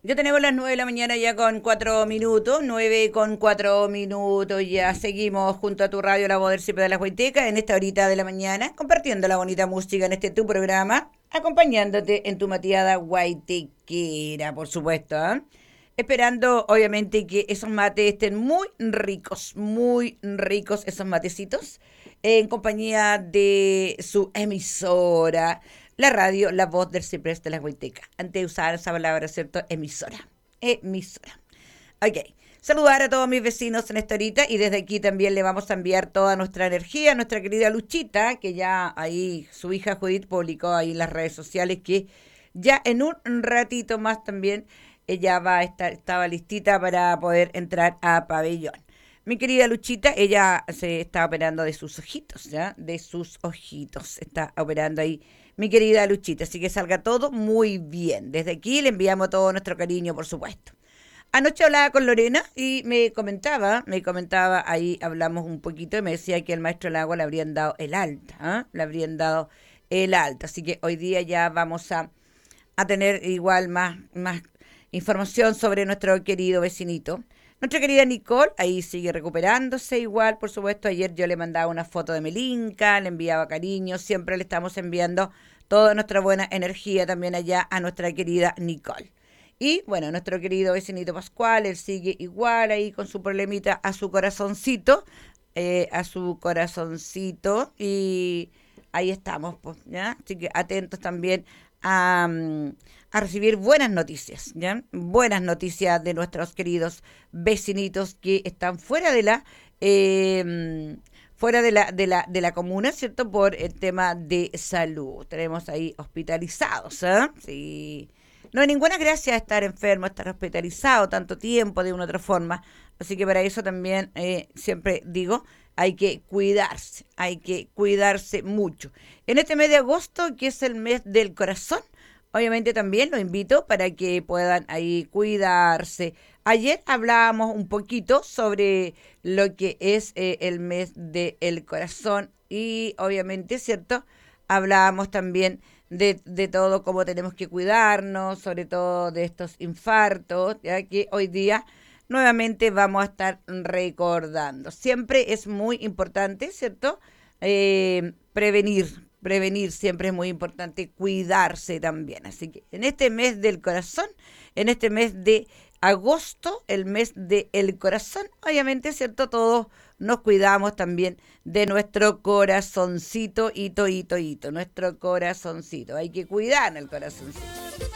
Ya tenemos las 9 de la mañana ya con 4 minutos, 9 con 4 minutos, ya seguimos junto a tu radio La Voz del Cipe de la Huayteca en esta horita de la mañana, compartiendo la bonita música en este tu programa, acompañándote en tu mateada guaytequera, por supuesto, ¿eh? Esperando, obviamente, que esos mates estén muy ricos esos matecitos, en compañía de su emisora, la radio, la voz del Ciprés de la Huayteca. Antes de usar esa palabra, ¿cierto? Emisora. Emisora. Ok. Saludar a todos mis vecinos en esta horita y desde aquí también le vamos a enviar toda nuestra energía a nuestra querida Luchita, que ya ahí su hija Judith publicó ahí en las redes sociales que ya en un ratito más también ella va a estar, estaba listita para poder entrar a pabellón. Mi querida Luchita, ella se está operando de sus ojitos, ¿ya? De sus ojitos. Está operando ahí mi querida Luchita. Así que salga todo muy bien. Desde aquí le enviamos todo nuestro cariño, por supuesto. Anoche hablaba con Lorena y me comentaba, ahí hablamos un poquito y me decía que al maestro Lago le habrían dado el alta, ¿ah? Le habrían dado el alta. Así que hoy día ya vamos a tener igual más información sobre nuestro querido vecinito. Nuestra querida Nicole, ahí sigue recuperándose igual, por supuesto. Ayer yo le mandaba una foto de Melinka, le enviaba cariño, siempre le estamos enviando toda nuestra buena energía también allá a nuestra querida Nicole. Y bueno, nuestro querido vecinito Pascual, él sigue igual ahí con su problemita a su corazoncito, y ahí estamos, pues, ¿ya? Así que atentos también a recibir buenas noticias, ¿ya? Buenas noticias de nuestros queridos vecinitos que están fuera de la comuna, ¿cierto? Por el tema de salud. Tenemos ahí hospitalizados, ¿eh? Sí. No hay ninguna gracia estar enfermo, estar hospitalizado tanto tiempo de una u otra forma. Así que para eso también siempre digo, hay que cuidarse mucho. En este mes de agosto, que es el mes del corazón, obviamente también los invito para que puedan ahí cuidarse. Ayer hablábamos un poquito sobre lo que es el mes del corazón y obviamente, ¿cierto? Hablábamos también de todo, cómo tenemos que cuidarnos, sobre todo de estos infartos, ya que hoy día nuevamente vamos a estar recordando. Siempre es muy importante, ¿cierto? Prevenir siempre es muy importante, cuidarse también. Así que en este mes del corazón, en este mes de agosto, el mes del corazón, obviamente, ¿cierto? Todos nos cuidamos también de nuestro corazoncito, hito, nuestro corazoncito. Hay que cuidar el corazoncito.